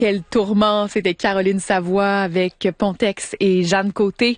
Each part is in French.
Quel tourment, c'était Caroline Savoie avec Pontex et Jeanne Côté.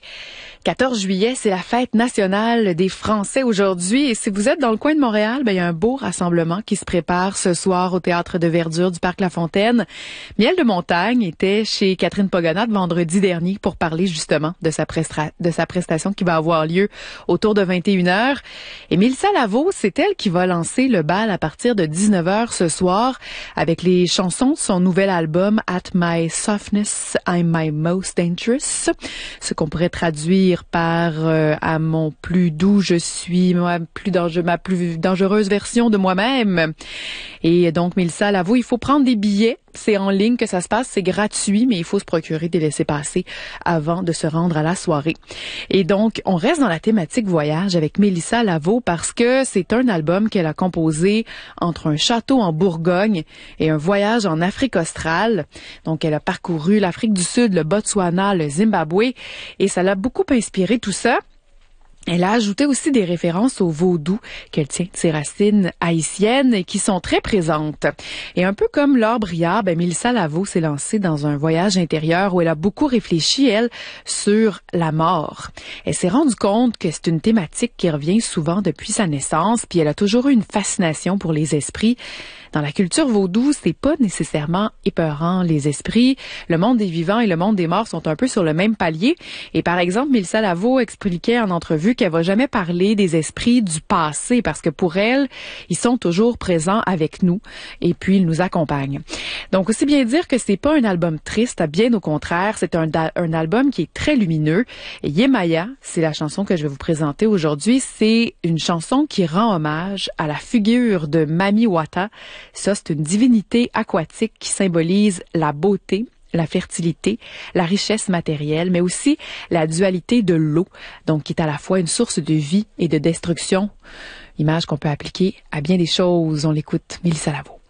14 juillet, c'est la fête nationale des Français aujourd'hui. Et si vous êtes dans le coin de Montréal, il y a un beau rassemblement qui se prépare ce soir au Théâtre de Verdure du Parc La Fontaine. Miel de Montagne était chez Catherine Pagonnat vendredi dernier pour parler justement de sa prestation qui va avoir lieu autour de 21h. Et Mélissa Laveau, c'est elle qui va lancer le bal à partir de 19h ce soir avec les chansons de son nouvel album At My Softness, I'm My Most Dangerous, ce qu'on pourrait traduire par à mon plus doux, je suis ma plus dangereuse version de moi-même. Et donc, Mélissa Laveau, il faut prendre des billets. C'est en ligne que ça se passe, c'est gratuit, mais il faut se procurer des laissez-passer avant de se rendre à la soirée. Et donc, on reste dans la thématique voyage avec Mélissa Laveau parce que c'est un album qu'elle a composé entre un château en Bourgogne et un voyage en Afrique australe. Donc, elle a parcouru l'Afrique du Sud, le Botswana, le Zimbabwe et ça l'a beaucoup inspiré tout ça. Elle a ajouté aussi des références au vaudou qu'elle tient de ses racines haïtiennes et qui sont très présentes. Et un peu comme Laure Briard, Mélissa Laveau s'est lancée dans un voyage intérieur où elle a beaucoup réfléchi, elle, sur la mort. Elle s'est rendue compte que c'est une thématique qui revient souvent depuis sa naissance, puis elle a toujours eu une fascination pour les esprits. Dans la culture vaudou, c'est pas nécessairement épeurant, les esprits. Le monde des vivants et le monde des morts sont un peu sur le même palier. Et par exemple, Mélissa Laveau expliquait en entrevue qu'elle va jamais parler des esprits du passé parce que pour elle, ils sont toujours présents avec nous et puis ils nous accompagnent. Donc aussi bien dire que c'est pas un album triste, bien au contraire, c'est un album qui est très lumineux. Et Yemaya, c'est la chanson que je vais vous présenter aujourd'hui, c'est une chanson qui rend hommage à la figure de Mami Wata. Ça, c'est une divinité aquatique qui symbolise la beauté, la fertilité, la richesse matérielle, mais aussi la dualité de l'eau, donc qui est à la fois une source de vie et de destruction. Image qu'on peut appliquer à bien des choses. On l'écoute, Mélissa Laveau.